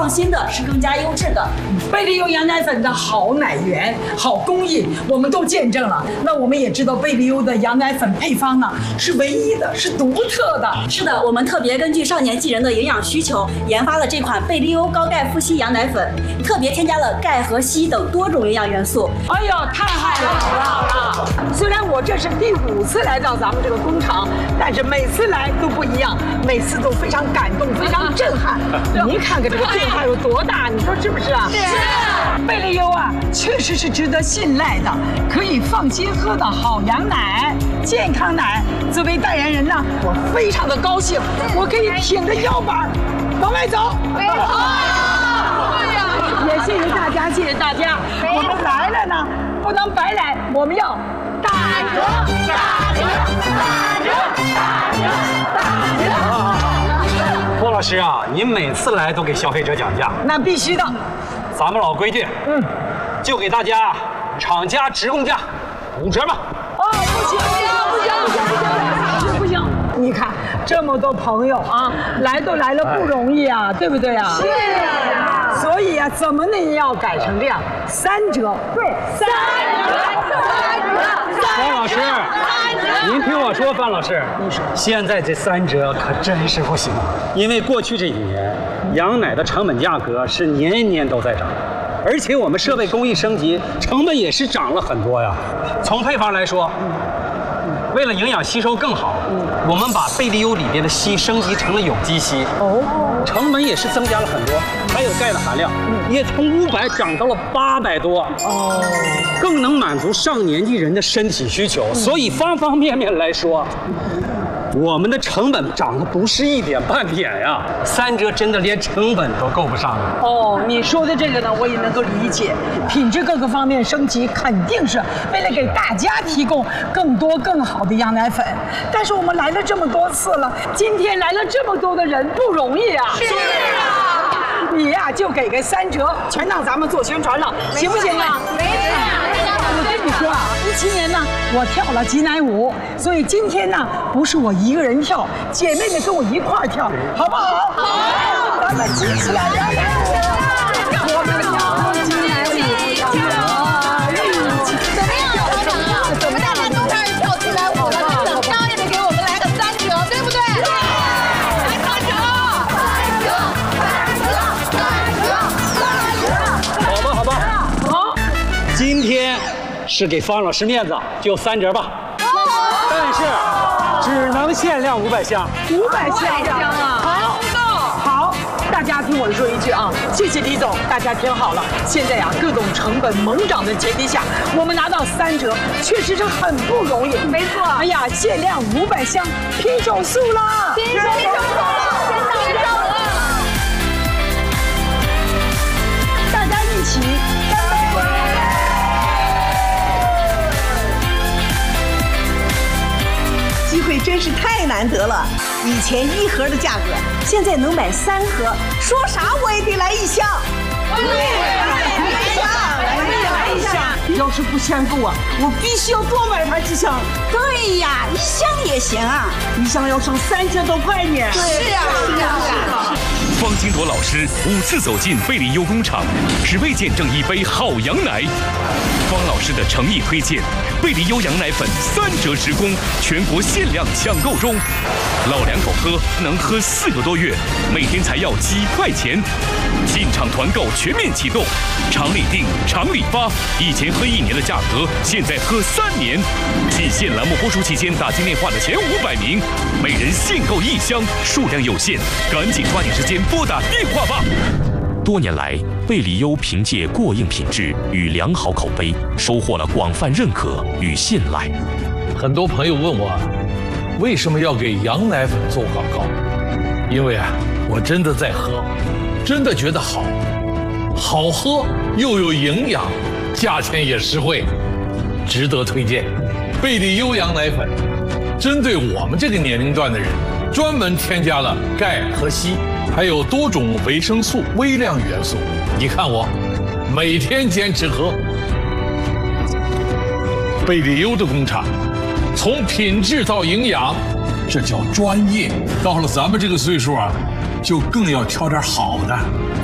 放心的，是更加优质的。 贝利优羊奶粉的好奶源、好工艺，我们都见证了。那我们也知道贝利优的羊奶粉配方呢是唯一的，是独特的。 是的，我们特别根据少年纪人的营养需求，研发了这款贝利优高钙富硒羊奶粉，特别添加了钙和硒等多种营养元素。 哎呦，太好了！虽然我这是第5次来到咱们这个工厂，但是每次来都不一样，每次都非常感动，非常震撼。您看看这个变化有多大，你说是不是啊？是。贝利优啊，确实是值得信赖的，可以放心喝的好羊奶、健康奶。作为代言人呢，我非常的高兴，我可以挺着腰板往外走。也谢谢大家，谢谢大家。我们来了呢，不能白来，我们要打折，打折，打折，打折，打折。 郭老师啊，您每次来都给消费者讲价， 那必须的。 咱们老规矩，就给大家厂家直供价5折吧。 不行！你看这么多朋友啊，来都来了不容易啊，对不对啊？是。所以啊，怎么能要改成这样？3折，对，3折。 方老师，您听我说，范老师，你说现在这3折可真是不行，因为过去这几年，羊奶的成本价格是年年都在涨，而且我们设备工艺升级，成本也是涨了很多呀。从配方来说，为了营养吸收更好，我们把贝利优里边的硒升级成了有机硒，成本也是增加了很多，还有钙的含量也从500涨到了800多，更能满足上年纪人的身体需求。所以方方面面来说，我们的成本涨的不是一点半点呀，3折真的连成本都够不上了。 你说的这个呢，我也能够理解，品质各个方面升级，肯定是为了给大家提供更多更好的羊奶粉。但是我们来了这么多次了，今天来了这么多的人，不容易啊。是啊，你呀就给个3折，全当咱们做宣传了，行不行啊？没事。我跟你说啊，17年呢，我跳了挤奶舞，所以今天呢，不是我一个人跳，姐妹们跟我一块儿跳，好不好？好，咱们挤起来，来！我们跳挤奶舞， 怎么样，老板啊？我们大家都开始跳挤奶舞了，那怎么着也得给我们来个3折，对不对？来3折 ，3折，好吧。好，今天是给方老师面子，就3折吧。但是只能限量500箱 ，500箱啊！好，大家听我说一句啊，谢谢李总，大家听好了。现在呀，各种成本猛涨的前提下，我们拿到3折，确实是很不容易。没错。哎呀，限量500箱，拼手速啦！拼手速了！大家一起干杯！ 机会真是太难得了，以前1盒的价格，现在能买3盒，说啥我也得来1箱。来一箱。要是不限购啊，我必须要多买它几箱。对呀，1箱也行啊，1箱要省3000多块呢。 是啊。 方金铎老师5次走进贝利优工厂，只为见证一杯好羊奶。方老师的诚意推荐，贝利优羊奶粉3折直供，全国限量抢购中。老两口喝能喝4个多月，每天才要几块钱。进场团购全面启动，厂里订，厂里发。以前喝1年的价格，现在喝3年。仅限栏目播出期间打进电话的前500名，每人限购1箱，数量有限，赶紧抓紧时间拨打电话吧。多年来，贝利优凭借过硬品质与良好口碑，收获了广泛认可与信赖。 很多朋友问我，为什么要给羊奶粉做广告？因为啊，我真的在喝，真的觉得好喝又有营养，价钱也实惠，值得推荐。贝利优羊奶粉针对我们这个年龄段的人，专门添加了钙和硒，还有多种维生素、微量元素。你看我每天坚持喝。贝利优的工厂，从品质到营养，这叫专业。到了咱们这个岁数啊，就更要挑点好的。